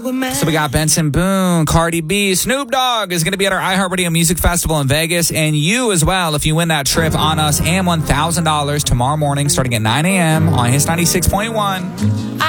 So we got Benson Boone, Cardi B, Snoop Dogg is going to be at our iHeartRadio Music Festival in Vegas, and you as well if you win that trip on us and $1,000 tomorrow morning starting at 9 a.m. on Hits 96.1.